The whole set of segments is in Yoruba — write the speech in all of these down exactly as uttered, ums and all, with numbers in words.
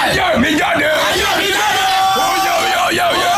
ayé mi jáde. ayé mi jáde. Oyè oyè oyè oyè.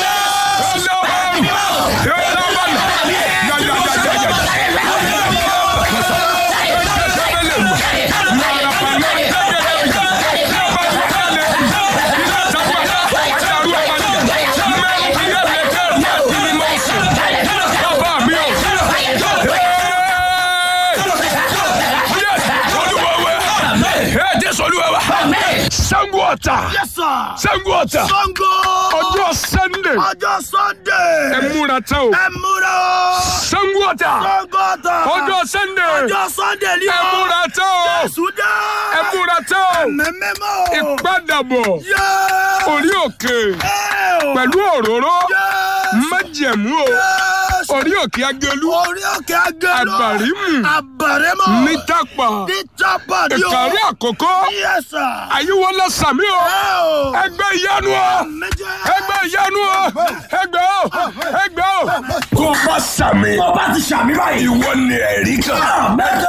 Sango Ọ̀tà. Yes, sir. Sango Ọ̀tà. Sango. Ọjọ́ Sunday. Ọjọ́ Sunday. Ẹ múra tán o. Ẹ múra o. Sango Ọ̀tà. Sango Ọ̀tà. Ọjọ́ Sunday. Ọjọ́ Sunday ni o. Ẹ múra tán o. Jésù dé. Ẹ múra tán o. Mẹ́mẹ́mọ́ o. Ìpadàbọ̀ Yes. orí òkè Ẹ o. pẹ̀lú òróró Yes. májẹ̀mú o. Yes. Orí òkè Agẹlú. Orí òkè Agẹlú. Àbàrímù. Àbàrímù. Ní Tápà. Ní Tápà ni o. Ìkàrí àkókò. Yes, sir. Àyíwọlá sàmí o. Ẹ o. Ẹgbẹ́ ìyanu o. Méje. Ẹgbẹ́ ìyanu o. Ẹgbẹ́ o. Ẹgbẹ́ o. Tó bá sàmì. Tó bá ti ṣàmì báyìí. Ìwọ ni ẹ̀rí kan. Mẹ́jọ.